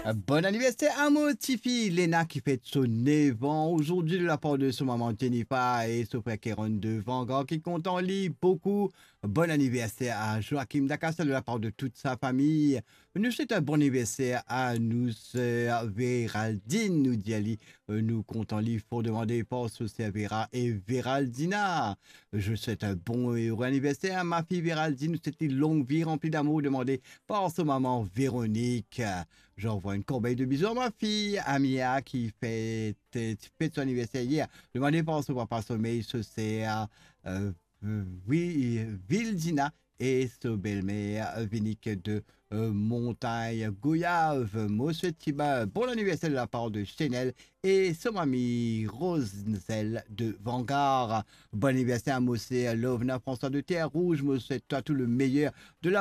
Bon anniversaire à mon petit-fille Léna qui fête son 9 ans aujourd'hui de la part de son maman Jennifer et son frère Kéron de Vanguard qui compte en lit beaucoup. Bon anniversaire à Joachim Dacassa de la part de toute sa famille. Nous souhaitons un bon anniversaire à nous, sœurs Véraldine, nous dit Ali. Nous comptons livre pour demander pour sœurs Vera et Véraldina. Je souhaite un bon et heureux anniversaire à ma fille Véraldine. Nous souhaitons une longue vie remplie d'amour demandée par sa maman Véronique. J'envoie une corbeille de bisous à ma fille, Amia, qui fête son anniversaire hier. Demandez par son papa sommeil, ce c'est oui, Vildina et sa belle-mère, Vinique de Montagne Goyave. Moi, souhaite bon anniversaire de la part de Chanel et son mamie Rosel de Vanguard. Bon anniversaire à Mossé, Lovna, François de Terre Rouge. Moi, souhaite toi tout le meilleur de la